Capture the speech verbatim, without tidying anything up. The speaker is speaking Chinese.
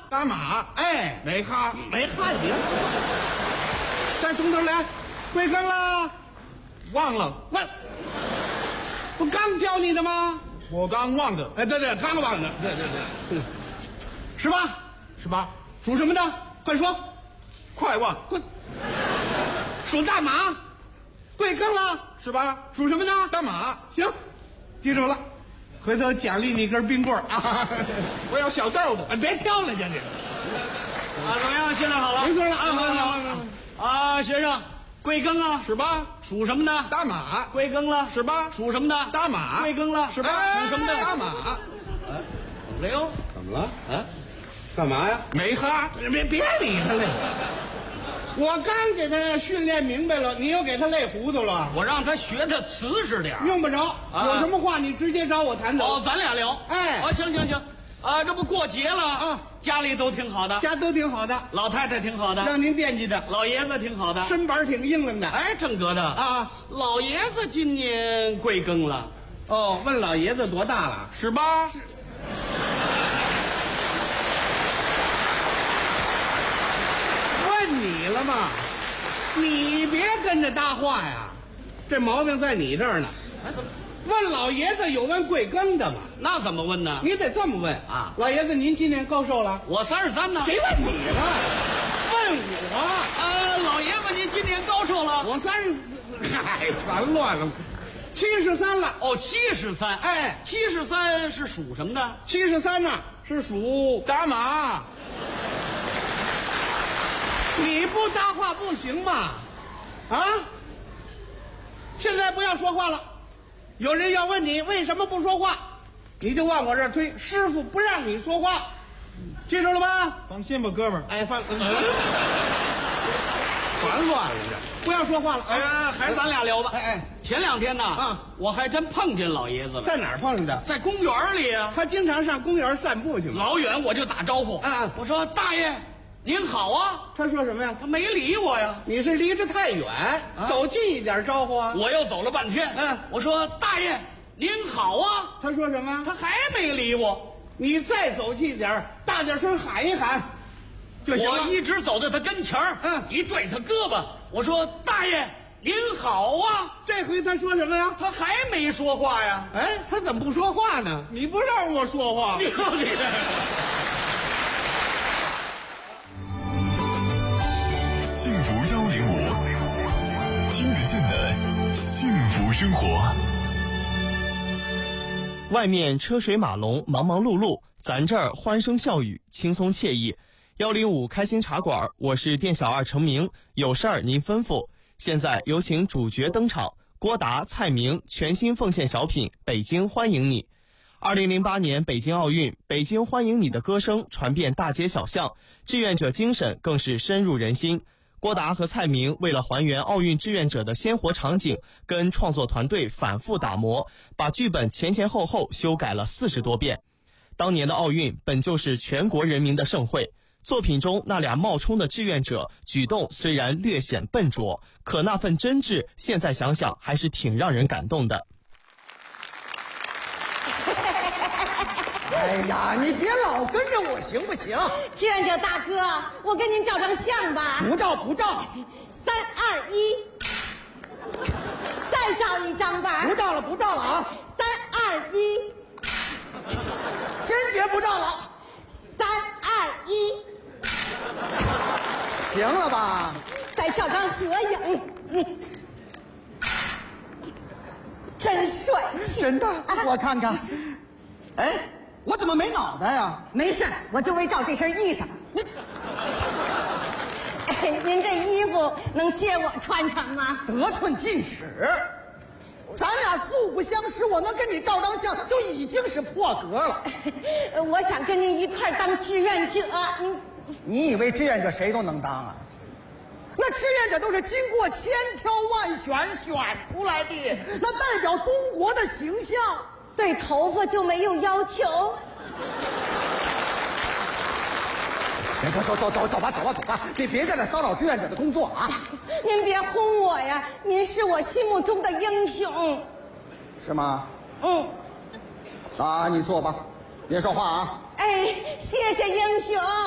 打马， 哎， 没哈， 没哈行。再从头来，贵庚了？ 忘了， 我不刚教你的吗？ 我刚忘的。 哎，对对，刚忘的，对对对，十八， 十八， 属什么的？快说， 快忘， 快，属大马，贵庚了？ 十八， 属什么的？ 打马。 行，记住了，回头奖励你一根冰棍儿啊！ 我要小豆的， 别挑了，姐姐。 啊，怎么样？训练好了？ 没错了啊！好好好。 啊，学生，贵庚啊？ 十八， 属什么的？ 打马。 贵庚了？ 十八， 属什么的？ 打马。 贵庚了？ 十八， 属什么的？ 打马。 哎，怎么了哟？ 怎么了？ 啊？ 干嘛呀？ 没哈， 别别理他了。我刚给他训练明白了，你又给他累糊涂了。 我让他学的瓷实点儿用不着， 啊有什么话你直接找我谈走。 哦，咱俩聊。 哎哦，行行行，啊，这不过节了啊， 家里都挺好的， 家都挺好的， 老太太挺好的， 让您惦记着， 老爷子挺好的， 身板挺硬朗的。 哎，正格的啊， 老爷子今年贵庚了？ 哦，问老爷子多大了？ 十八， 问你了吗？你别跟着搭话呀，这毛病在你这儿呢。 哎，怎么？ 问老爷子有问贵庚的吗？ 那怎么问呢？ 你得这么问啊老爷子，您今年高寿了？ 我三十三呢。 谁问你了？问我。 啊，老爷子您今年高寿了？ 我三十，嗨，全乱了。七十三了。 哦，七十三。 哎， 七十三是属什么的？ 七十三呢是属打马。 你不搭话不行嘛？啊！现在不要说话了。有人要问你为什么不说话，你就往我这儿推。师傅不让你说话，记住了吗？ 放心吧，哥们儿。 哎，放，全乱了这，不要说话了。 哎，还是咱俩聊吧。 哎哎， 前两天呢， 啊， 我还真碰见老爷子了， 在哪儿碰见的？ 在公园里啊， 他经常上公园散步去吗？ 老远我就打招呼。 啊我说大爷您好啊， 他说什么呀？ 他没理我呀。 你是离着太远，走近一点招呼啊。 我又走了半天， 嗯我说大爷您好啊， 他说什么？ 他还没理我。 你再走近点儿，大点声喊一喊，就行了。 我一直走到他跟前儿， 嗯一拽他胳膊，我说大爷您好啊， 这回他说什么呀？ 他还没说话呀。 哎，他怎么不说话呢？ 你不让我说话， 你好你的。 幸福幺零五，听得见的幸福生活。 外面车水马龙，忙忙碌碌，咱这儿欢声笑语，轻松惬意。幺零五开心茶馆，我是店小二程明，有事儿您吩咐。现在有请主角登场，郭达、蔡明全新奉献小品《北京欢迎你》。二零零八年北京奥运，北京欢迎你的歌声传遍大街小巷，志愿者精神更是深入人心。郭达和蔡明为了还原奥运志愿者的鲜活场景，跟创作团队反复打磨，把剧本前前后后修改了四十多遍。当年的奥运本就是全国人民的盛会，作品中那俩冒充的志愿者举动虽然略显笨拙，可那份真挚现在想想还是挺让人感动的。 哎呀，你别老跟着我行不行？ 志愿者大哥，我跟您照张相吧。 不照不照， 三二一，再照一张吧。 不照了不照了啊！ 三二一， 坚决不照了。 三二一， 行了吧？ 再照张合影。嗯，真帅气。 真的， 啊我看看。哎，我怎么没脑袋呀？ 没事，我就为照这身衣裳。 你， 哎，您这衣服能借我穿穿吗？ 得寸进尺。咱俩素不相识，我能跟你照张相就已经是破格了。 我想跟您一块儿当志愿者。您， 你以为志愿者谁都能当啊？那志愿者都是经过千挑万选选出来的，那代表中国的形象。 对头发就没有要求。 行，走走走走走吧，走吧走吧，别别在这骚扰志愿者的工作啊！ 您别轰我呀，您是我心目中的英雄。 是吗？ 嗯。 啊，你坐吧，别说话啊。 哎，谢谢英雄。